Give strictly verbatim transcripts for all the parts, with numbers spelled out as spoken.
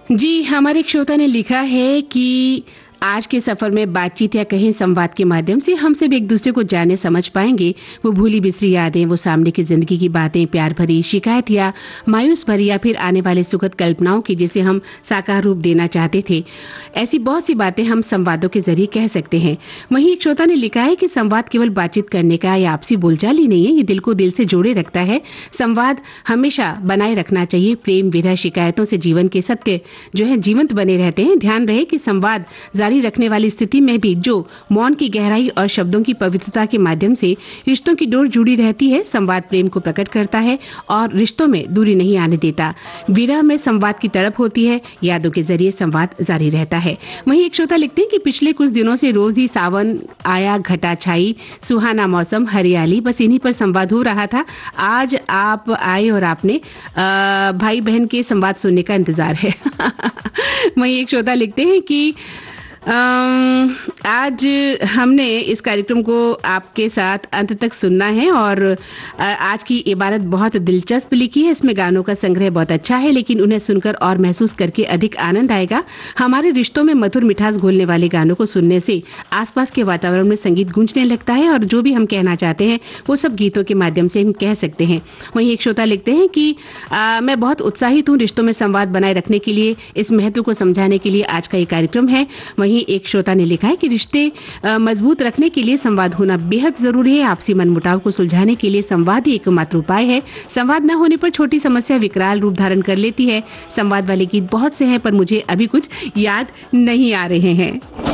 जी, हमारे एक श्रोता ने लिखा है कि आज के सफर में बातचीत या कहें संवाद के माध्यम से हम सब एक दूसरे को जाने समझ पाएंगे। वो भूली बिसरी यादें, वो सामने की जिंदगी की बातें, प्यार भरी शिकायत या मायूस भरी या फिर आने वाले सुखद कल्पनाओं की जिसे हम साकार रूप देना चाहते थे, ऐसी बहुत सी बातें हम संवादों के जरिए कह सकते हैं। वहीं एक श्रोता ने लिखा है कि संवाद केवल बातचीत करने का या आपसी बोलचाल ही नहीं है, ये दिल को दिल से जोड़े रखता है। संवाद हमेशा बनाए रखना चाहिए। प्रेम, विरह, शिकायतों से जीवन के सत्य जो है जीवंत बने रहते हैं। ध्यान रहे कि संवाद जारी रखने वाली स्थिति में भी जो मौन की गहराई और शब्दों की पवित्रता के माध्यम से रिश्तों की डोर जुड़ी रहती है। संवाद प्रेम को प्रकट करता है और रिश्तों में दूरी नहीं आने देता। विरह में संवाद की तड़प होती है, यादों के जरिए संवाद जारी रहता है। वहीं एक श्रोता लिखते हैं कि पिछले कुछ दिनों से रोज ही सावन आया, घटा छाई, सुहाना मौसम, हरियाली, बस इन्हीं पर संवाद हो रहा था। आज आप आए और आपने आ, भाई बहन के संवाद सुनने का इंतजार है। वहीं एक श्रोता लिखते हैं कि Um, आज हमने इस कार्यक्रम को आपके साथ अंत तक सुनना है और आज की इबारत बहुत दिलचस्प लिखी है। इसमें गानों का संग्रह बहुत अच्छा है, लेकिन उन्हें सुनकर और महसूस करके अधिक आनंद आएगा। हमारे रिश्तों में मधुर मिठास घोलने वाले गानों को सुनने से आसपास के वातावरण में संगीत गूंजने लगता है और जो भी हम कहना चाहते हैं वो सब गीतों के माध्यम से हम कह सकते हैं। वहीं एक श्रोता लिखते हैं कि आ, मैं बहुत उत्साहित हूँ रिश्तों में संवाद बनाए रखने के लिए, इस महत्व को समझाने के लिए आज का ये कार्यक्रम है। वहीं एक श्रोता ने लिखा है कि रिश्ते मजबूत रखने के लिए संवाद होना बेहद जरूरी है। आपसी मनमुटाव को सुलझाने के लिए संवाद ही एकमात्र उपाय है। संवाद न होने पर छोटी समस्या विकराल रूप धारण कर लेती है। संवाद वाले गीत बहुत से हैं पर मुझे अभी कुछ याद नहीं आ रहे हैं।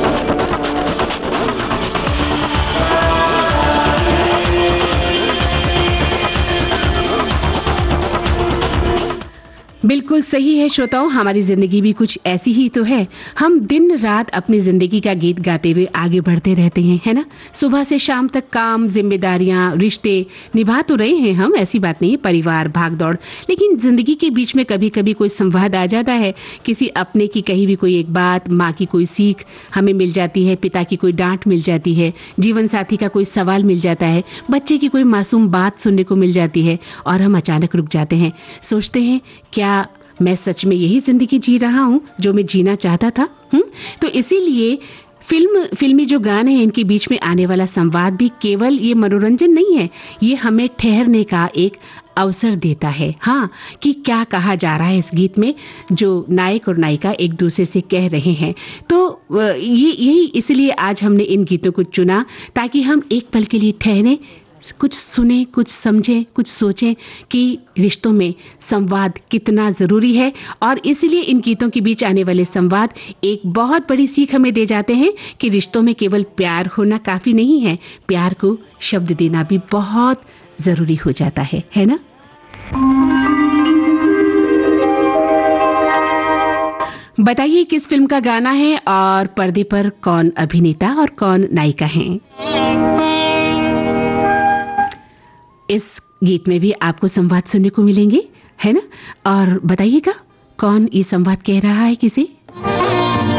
बिल्कुल सही है श्रोताओं, हमारी जिंदगी भी कुछ ऐसी ही तो है। हम दिन रात अपनी जिंदगी का गीत गाते हुए आगे बढ़ते रहते हैं, है ना। सुबह से शाम तक काम, जिम्मेदारियां, रिश्ते निभा तो रहे हैं हम, ऐसी बात नहीं है, परिवार, भागदौड़, लेकिन जिंदगी के बीच में कभी कभी कोई संवाद आ जाता है। किसी अपने की कही भी कोई एक बात, माँ की कोई सीख हमें मिल जाती है, पिता की कोई डांट मिल जाती है, जीवन साथी का कोई सवाल मिल जाता है, बच्चे की कोई मासूम बात सुनने को मिल जाती है और हम अचानक रुक जाते हैं। सोचते हैं क्या मैं सच में यही जिंदगी जी रहा हूं जो मैं जीना चाहता था। हुँ? तो इसीलिए फिल्म फिल्मी जो गाने हैं इनके बीच में आने वाला संवाद भी केवल ये मनोरंजन नहीं है, ये हमें ठहरने का एक अवसर देता है। हाँ, कि क्या कहा जा रहा है इस गीत में जो नायक और नायिका एक दूसरे से कह रहे हैं। तो ये यही इसलिए आज हमने इन गीतों को चुना ताकि हम एक पल के लिए ठहरें, कुछ सुने, कुछ समझें, कुछ सोचें कि रिश्तों में संवाद कितना जरूरी है। और इसलिए इन गीतों के बीच आने वाले संवाद एक बहुत बड़ी सीख हमें दे जाते हैं कि रिश्तों में केवल प्यार होना काफी नहीं है, प्यार को शब्द देना भी बहुत जरूरी हो जाता है, है ना। बताइए किस फिल्म का गाना है और पर्दे पर कौन अभिनेता और कौन नायिका हैं। इस गीत में भी आपको संवाद सुनने को मिलेंगे, है ना। और बताइएगा कौन ये संवाद कह रहा है किसे।